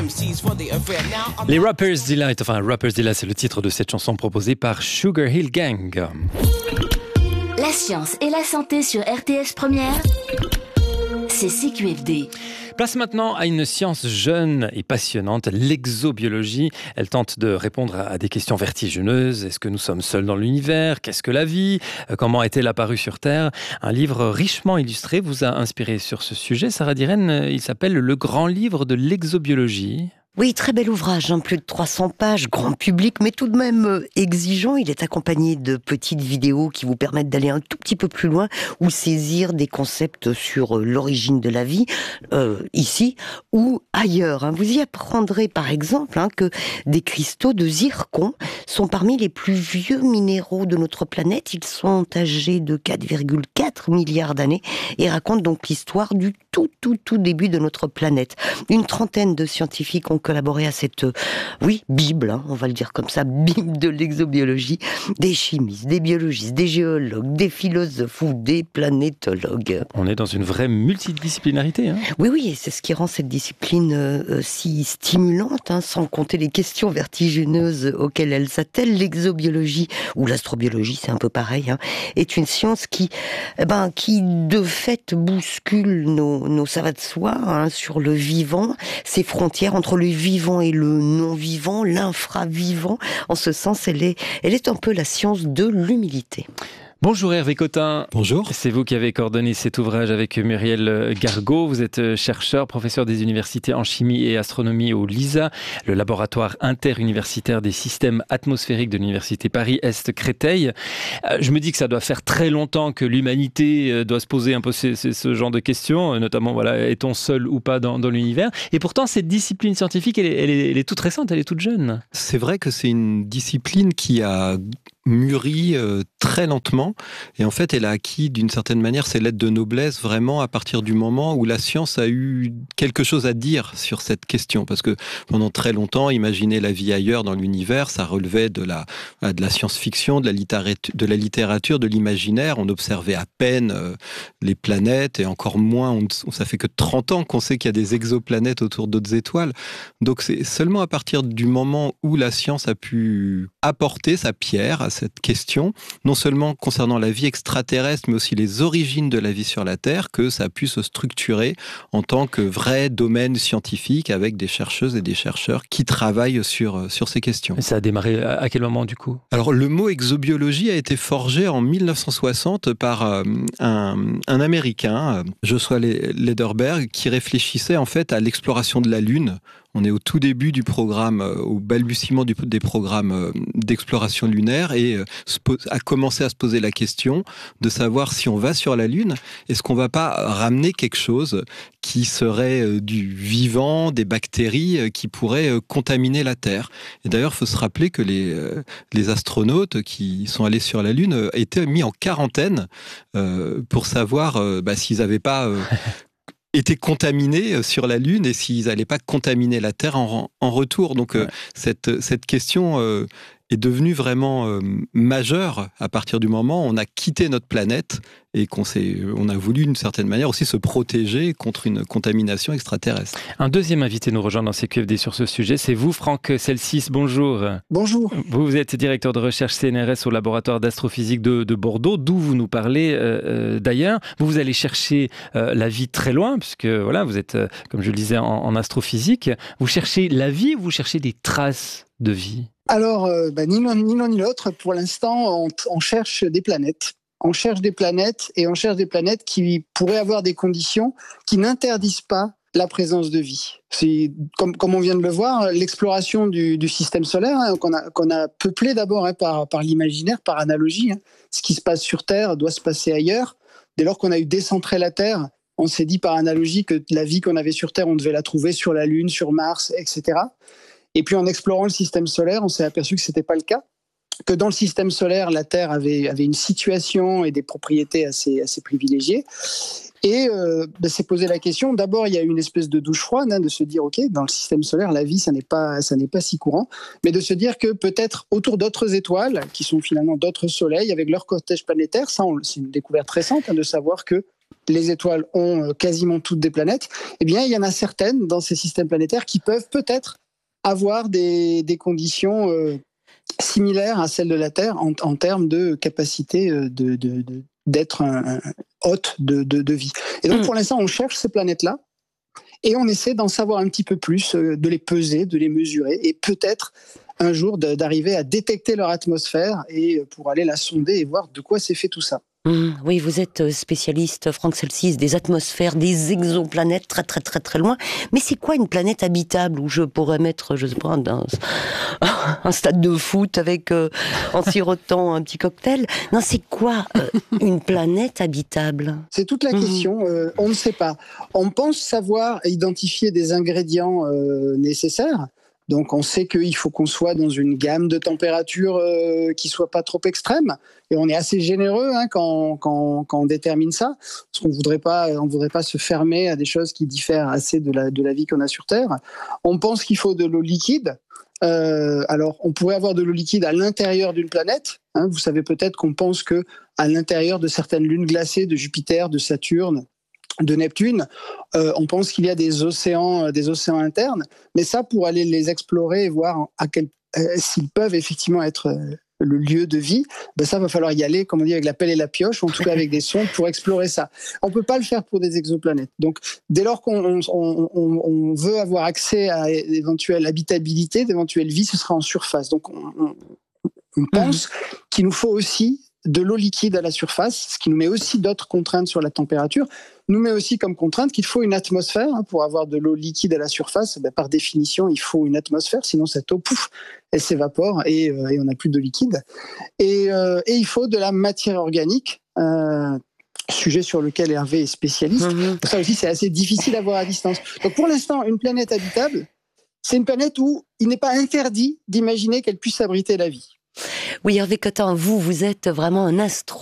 Les Rapper's Delight, Rapper's Delight, c'est le titre de cette chanson proposée par Sugar Hill Gang. La science et la santé sur RTS Première, c'est CQFD. Place maintenant à une science jeune et passionnante, l'exobiologie. Elle tente de répondre à des questions vertigineuses. Est-ce que nous sommes seuls dans l'univers ? Qu'est-ce que la vie ? Comment est-elle apparue sur Terre ? Un livre richement illustré vous a inspiré sur ce sujet. Sarah Diren, il s'appelle Le Grand Livre de l'exobiologie. Oui, très bel ouvrage, plus de 300 pages, grand public, mais tout de même exigeant. Il est accompagné de petites vidéos qui vous permettent d'aller un tout petit peu plus loin ou saisir des concepts sur l'origine de la vie, ici ou ailleurs. Vous y apprendrez par exemple que des cristaux de zircon sont parmi les plus vieux minéraux de notre planète. Ils sont âgés de 4,4 milliards d'années et racontent donc l'histoire du tout début de notre planète. Une trentaine de scientifiques ont collaboré à cette, Bible, on va le dire comme ça, Bible de l'exobiologie, des chimistes, des biologistes, des géologues, des philosophes ou des planétologues. On est dans une vraie multidisciplinarité. Oui, et c'est ce qui rend cette discipline si stimulante, sans compter les questions vertigineuses auxquelles elle s'attelle. L'exobiologie, ou l'astrobiologie, c'est un peu pareil, est une science qui de fait bouscule nos savates de soi sur le vivant, ces frontières entre le vivant et le non-vivant, l'infravivant. En ce sens, elle est un peu la science de l'humilité. Bonjour Hervé Cotin. Bonjour. C'est vous qui avez coordonné cet ouvrage avec Muriel Gargaud. Vous êtes chercheur, professeur des universités en chimie et astronomie au LISA, le laboratoire interuniversitaire des systèmes atmosphériques de l'université Paris-Est Créteil. Je me dis que ça doit faire très longtemps que l'humanité doit se poser un peu ce genre de questions, notamment est-on seul ou pas dans l'univers ? Et pourtant cette discipline scientifique, elle est toute récente, elle est toute jeune. C'est vrai que c'est une discipline qui a mûri très lentement et en fait elle a acquis d'une certaine manière ses lettres de noblesse vraiment à partir du moment où la science a eu quelque chose à dire sur cette question, parce que pendant très longtemps imaginer la vie ailleurs dans l'univers ça relevait de la science-fiction, de la littérature, de l'imaginaire. On observait à peine les planètes et encore moins ça fait que 30 ans qu'on sait qu'il y a des exoplanètes autour d'autres étoiles, donc c'est seulement à partir du moment où la science a pu apporter sa pierre à cette question, non seulement concernant la vie extraterrestre, mais aussi les origines de la vie sur la Terre, que ça a pu se structurer en tant que vrai domaine scientifique avec des chercheuses et des chercheurs qui travaillent sur ces questions. Et ça a démarré à quel moment du coup ? Alors le mot exobiologie a été forgé en 1960 par un Américain, Joshua Lederberg, qui réfléchissait en fait à l'exploration de la Lune. On est au tout début du programme, au balbutiement des programmes d'exploration lunaire et a commencé à se poser la question de savoir si on va sur la Lune, est-ce qu'on va pas ramener quelque chose qui serait du vivant, des bactéries qui pourraient contaminer la Terre. Et d'ailleurs, il faut se rappeler que les astronautes qui sont allés sur la Lune étaient mis en quarantaine pour savoir s'ils n'avaient pas... étaient contaminés sur la Lune et s'ils n'allaient pas contaminer la Terre en retour. Donc cette question est devenue vraiment majeure à partir du moment où on a quitté notre planète et on a voulu d'une certaine manière aussi se protéger contre une contamination extraterrestre. Un deuxième invité nous rejoint dans CQFD sur ce sujet, c'est vous Franck Celsis, bonjour. Bonjour. Vous êtes directeur de recherche CNRS au laboratoire d'astrophysique de Bordeaux, d'où vous nous parlez d'ailleurs. Vous allez chercher la vie très loin, puisque vous êtes, comme je le disais, en astrophysique. Vous cherchez la vie ou vous cherchez des traces de vie ? Alors, ni l'un ni l'autre. Pour l'instant, on cherche des planètes. On cherche des planètes et on cherche des planètes qui pourraient avoir des conditions qui n'interdisent pas la présence de vie. C'est, comme on vient de le voir, l'exploration du système solaire qu'on a peuplé d'abord par l'imaginaire, par analogie. Ce qui se passe sur Terre doit se passer ailleurs. Dès lors qu'on a eu décentré la Terre, on s'est dit par analogie que la vie qu'on avait sur Terre, on devait la trouver sur la Lune, sur Mars, etc. Et puis en explorant le système solaire, on s'est aperçu que ce n'était pas le cas, que dans le système solaire, la Terre avait une situation et des propriétés assez privilégiées. Et s'est posé la question, d'abord il y a une espèce de douche froide, de se dire ok, dans le système solaire la vie ça n'est pas si courant, mais de se dire que peut-être autour d'autres étoiles, qui sont finalement d'autres soleils avec leur cortège planétaire, c'est une découverte récente de savoir que les étoiles ont quasiment toutes des planètes, eh bien, il y en a certaines dans ces systèmes planétaires qui peuvent peut-être avoir des conditions similaires à celles de la Terre en termes de capacité d'être un hôte de vie. Et donc, pour l'instant, on cherche ces planètes-là et on essaie d'en savoir un petit peu plus, de les peser, de les mesurer et peut-être un jour d'arriver à détecter leur atmosphère et pour aller la sonder et voir de quoi c'est fait tout ça. Oui, vous êtes spécialiste, Franck Celsys, des atmosphères, des exoplanètes très très très très loin. Mais c'est quoi une planète habitable où je pourrais mettre, je sais pas, un stade de foot avec en sirotant un petit cocktail? Non, c'est quoi une planète habitable? C'est toute la question. On ne sait pas. On pense savoir identifier des ingrédients nécessaires. Donc, on sait qu'il faut qu'on soit dans une gamme de températures qui soit pas trop extrême. Et on est assez généreux quand on détermine ça. Parce qu'on voudrait pas se fermer à des choses qui diffèrent assez de la vie qu'on a sur Terre. On pense qu'il faut de l'eau liquide. Alors, on pourrait avoir de l'eau liquide à l'intérieur d'une planète. Vous savez peut-être qu'on pense que à l'intérieur de certaines lunes glacées de Jupiter, de Saturne, de Neptune, on pense qu'il y a des océans internes, mais ça, pour aller les explorer et voir s'ils peuvent effectivement être le lieu de vie, ça va falloir y aller, comme on dit, avec la pelle et la pioche, ou en tout cas avec des sondes pour explorer ça. On peut pas le faire pour des exoplanètes. Donc, dès lors qu'on veut avoir accès à d'éventuelle habitabilité, d'éventuelle vie, ce sera en surface. Donc, on pense qu'il nous faut aussi de l'eau liquide à la surface, ce qui nous met aussi d'autres contraintes sur la température, nous met aussi comme contrainte qu'il faut une atmosphère. Pour avoir de l'eau liquide à la surface, par définition, il faut une atmosphère, sinon cette eau, elle s'évapore et on n'a plus de liquide. Et il faut de la matière organique, sujet sur lequel Hervé est spécialiste. Ça aussi, c'est assez difficile à voir à distance. Donc pour l'instant, une planète habitable, c'est une planète où il n'est pas interdit d'imaginer qu'elle puisse abriter la vie. Oui, Hervé Cotin, vous êtes vraiment un astro